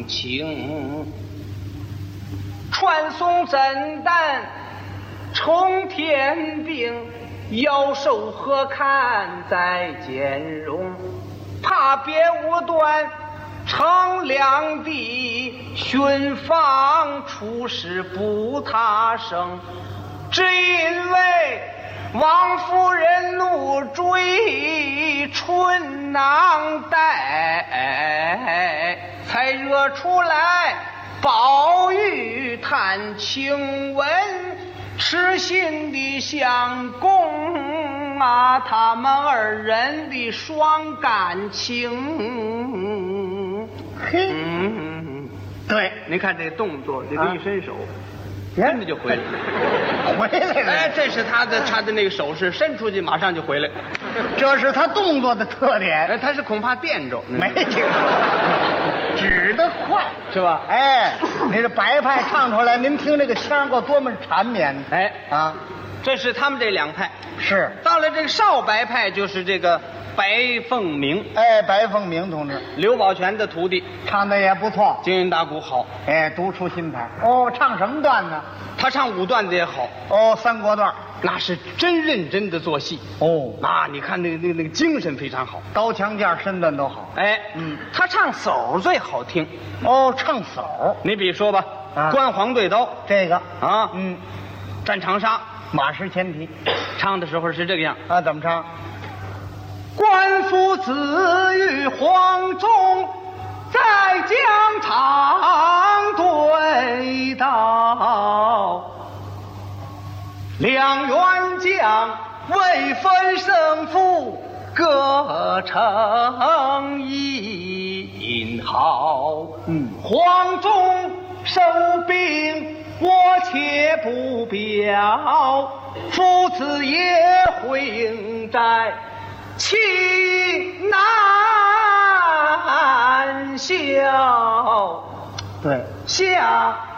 情。传送震旦冲天定，妖兽何堪再兼容？怕别无端乘两地，寻访出师不他生。只因为王夫人怒追春囊带，才惹出来宝玉探亲闻，痴心的相公啊，他们二人的双感情。 嘿，对， 您看这动作，这个一伸手，跟着就回来了， 回来了。 哎，这是他的那个手势，伸出去马上就回来。 这是他动作的特点。 哎，他是恐怕垫着， 没听说，指得快是吧？ 哎，你这白派唱出来，您听这个腔够多么缠绵。 哎啊， 这是他们这两派。 是到了这个少白派，就是这个白凤鸣。 哎，白凤鸣同志刘宝全的徒弟， 唱的也不错， 京韵大鼓好。 哎，独出心裁。哦，唱什么段呢？ 他唱武段子也好， 哦，三国段， 那是真认真的做戏。 哦， 啊，你看那个精神非常好， 刀枪剑身段都好。 哎，他唱叟最好听。 哦，唱叟， 你比如说吧， 啊关黄对刀这个啊，战长沙， 马失前蹄唱的时候是这个样。 啊，怎么唱？ 官夫子与黄忠在疆场对道，两员将未分胜负，各成一号。黄忠收兵我且不表，夫子也会应战，情难消。 对， 下